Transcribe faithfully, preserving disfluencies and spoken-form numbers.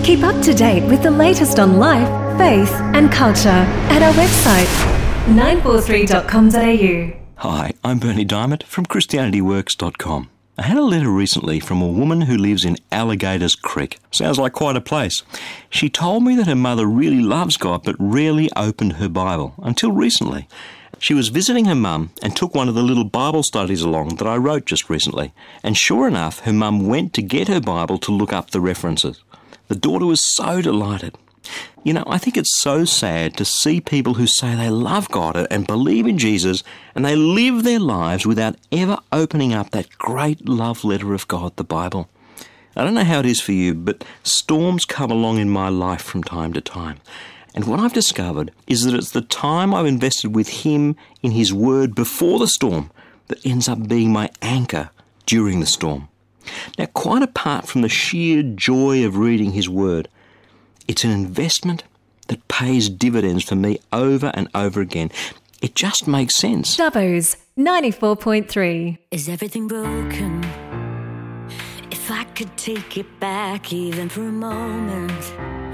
Keep up to date with the latest on life, faith and culture at our website, nine four three dot com dot a u. Hi, I'm Bernie Diamond from Christianity Works dot com. I had a letter recently from a woman who lives in Alligators Creek. Sounds like quite a place. She told me that her mother really loves God but rarely opened her Bible, until recently. She was visiting her mum and took one of the little Bible studies along that I wrote just recently. And sure enough, her mum went to get her Bible to look up the references. The daughter was so delighted. You know, I think it's so sad to see people who say they love God and believe in Jesus, and they live their lives without ever opening up that great love letter of God, the Bible. I don't know how it is for you, but storms come along in my life from time to time. And what I've discovered is that it's the time I've invested with Him in His Word before the storm that ends up being my anchor during the storm. Now, quite apart from the sheer joy of reading His Word, it's an investment that pays dividends for me over and over again. It just makes sense. Dubbo's ninety-four point three. Is everything broken? If I could take it back even for a moment,